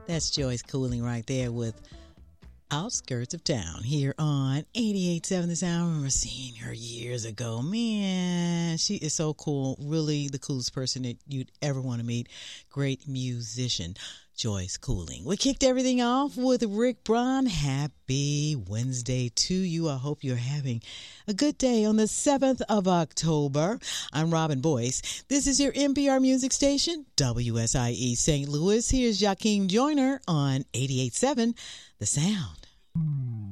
That's Joyce Cooling right there with Outskirts of Town here on 88.7 The Sound. I remember seeing her years ago. Man, she is so cool. Really the coolest person that you'd ever want to meet. Great musician, Joyce Cooling. We kicked everything off with Rick Braun. Happy Wednesday to you. I hope you're having a good day on the 7th of October. I'm Robin Boyce. This is your NPR music station, WSIE St. Louis. Here's Joaquin Joyner on 88.7 The Sound.